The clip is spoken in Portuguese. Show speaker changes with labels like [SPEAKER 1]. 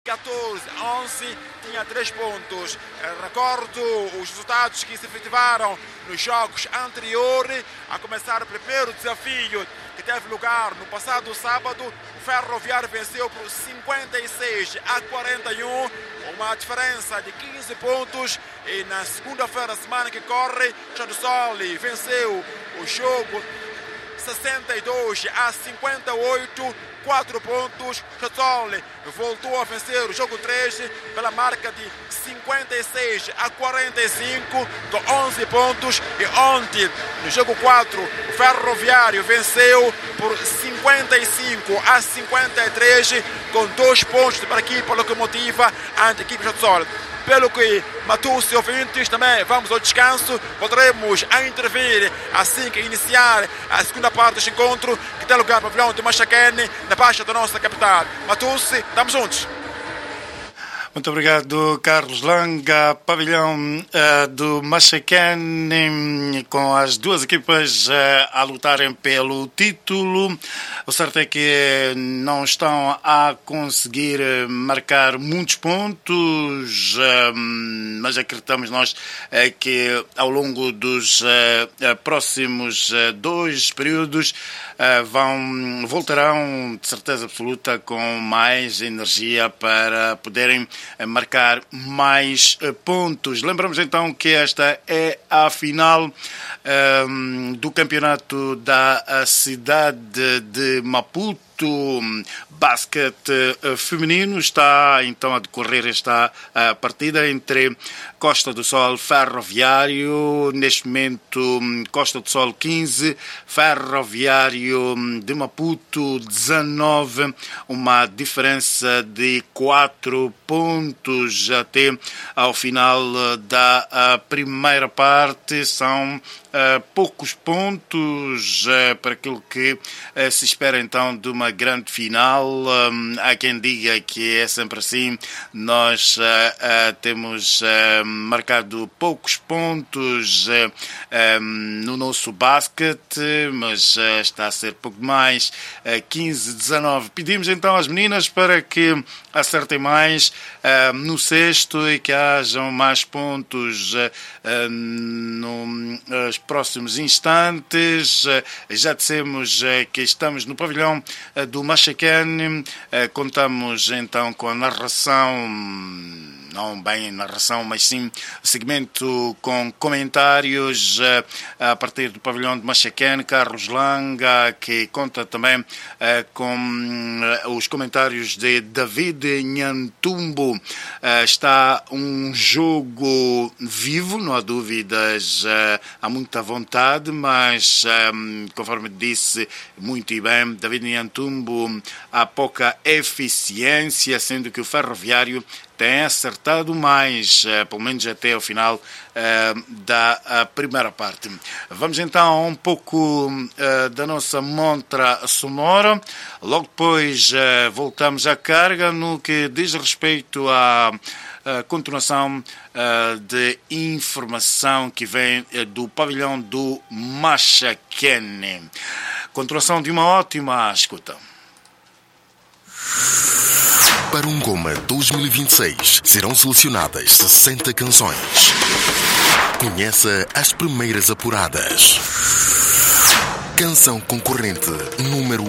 [SPEAKER 1] 14-11, tinha 3 pontos. Recordo os resultados que se efetivaram nos jogos anteriores, a começar o primeiro desafio que teve lugar no passado sábado. O Ferroviário venceu por 56-41, uma diferença de 15 pontos. E na segunda-feira, semana que corre, Chá do Sol venceu o jogo 62-58, 4 pontos. Sol voltou a vencer o jogo 3 pela marca de 56-45, com 11 pontos. E ontem, no jogo 4, o Ferroviário venceu por 55-53, com 2 pontos para a equipa locomotiva ante a equipe de Sol. Pelo que matou-se ouvintes, também vamos ao descanso. Voltaremos a intervir assim que iniciar a segunda parte deste encontro, que tem lugar no pavilhão de Machaquene, na baixa da nossa capital. Matou-se, estamos juntos.
[SPEAKER 2] Muito obrigado, Carlos Langa. Pavilhão do Machaquene, com as duas equipas a lutarem pelo título. O certo é que não estão a conseguir marcar muitos pontos, mas acreditamos nós que ao longo dos próximos 2 períodos voltarão de certeza absoluta com mais energia para poderem marcar mais pontos. Lembramos então que esta é a final do campeonato da cidade de Maputo. Basquete feminino. Está então a decorrer esta partida entre Costa do Sol Ferroviário, neste momento Costa do Sol 15, Ferroviário de Maputo 19, uma diferença de 4 pontos até ao final da primeira parte. São poucos pontos para aquilo que se espera então de uma grande final. Há quem diga que é sempre assim. Nós temos marcado poucos pontos no nosso basquete, mas está a ser pouco mais, 15-19. Pedimos então às meninas para que acertem mais no cesto e que hajam mais pontos nos próximos instantes. Já dissemos que estamos no pavilhão do Machaquene. Contamos então com a narração, não bem narração, mas sim segmento com comentários a partir do pavilhão de Machaquene. Carlos Langa, que conta também com os comentários de David Nhantumbo. Está um jogo vivo, não há dúvidas, há muita vontade, mas conforme disse muito e bem David Nhantumbo, há pouca eficiência, sendo que o Ferroviário tem acertado mais, pelo menos até o final da primeira parte. Vamos então a um pouco da nossa montra sonora. Logo depois voltamos à carga no que diz respeito à continuação de informação que vem do pavilhão do Machaquene. Continuação de uma ótima escuta.
[SPEAKER 3] Para um Goma 2026 serão selecionadas 60 canções. Conheça as primeiras apuradas. Canção concorrente número